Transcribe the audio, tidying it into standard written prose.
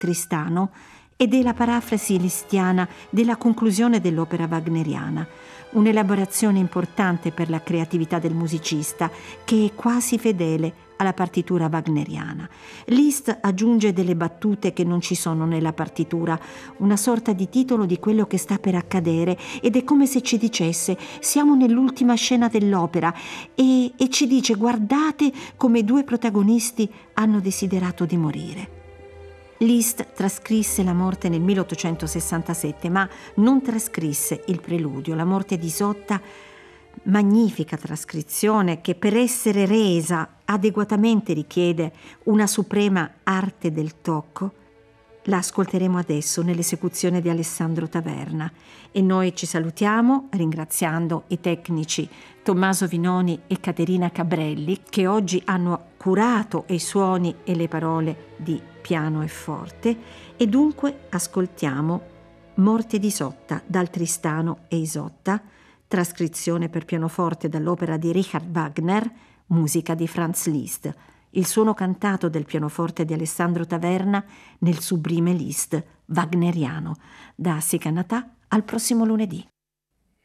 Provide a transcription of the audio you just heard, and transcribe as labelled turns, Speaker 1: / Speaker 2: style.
Speaker 1: Tristano ed è la parafrasi listiana della conclusione dell'opera wagneriana, un'elaborazione importante per la creatività del musicista che è quasi fedele alla partitura wagneriana. Liszt aggiunge delle battute che non ci sono nella partitura, una sorta di titolo di quello che sta per accadere, ed è come se ci dicesse: siamo nell'ultima scena dell'opera, e ci dice: guardate come i due protagonisti hanno desiderato di morire. Liszt trascrisse la morte nel 1867, ma non trascrisse il preludio, la morte di Isotta, magnifica trascrizione che per essere resa adeguatamente richiede una suprema arte del tocco. La ascolteremo adesso nell'esecuzione di Alessandro Taverna e noi ci salutiamo ringraziando i tecnici Tommaso Vinoni e Caterina Cabrelli, che oggi hanno curato i suoni e le parole di piano e forte, e dunque ascoltiamo Morte di Isotta dal Tristano e Isotta, trascrizione per pianoforte dall'opera di Richard Wagner, musica di Franz Liszt, il suono cantato del pianoforte di Alessandro Taverna nel sublime Liszt wagneriano. Da Sicanatà al prossimo lunedì.